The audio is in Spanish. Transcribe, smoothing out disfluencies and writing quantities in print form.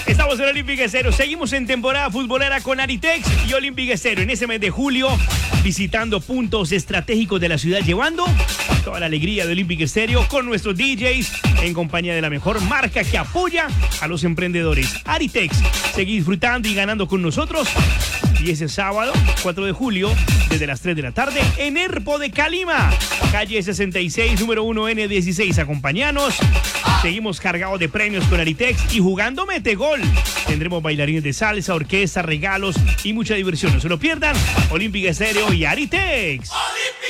Estamos en Olympic Estéreo. Seguimos en temporada futbolera con Aritex y Olympic Estéreo. En ese mes de julio, visitando puntos estratégicos de la ciudad, llevando toda la alegría de Olympic Estéreo con nuestros DJs en compañía de la mejor marca que apoya a los emprendedores. Aritex, seguí disfrutando y ganando con nosotros. Y ese sábado, 4 de julio, desde las 3 de la tarde, en Herpo de Calima, calle 66, número 1 N16. Acompáñanos. Seguimos cargados de premios con Aritex y jugando Mete Gol. Tendremos bailarines de salsa, orquesta, regalos y mucha diversión. No se lo pierdan. Olympic Estéreo y Aritex.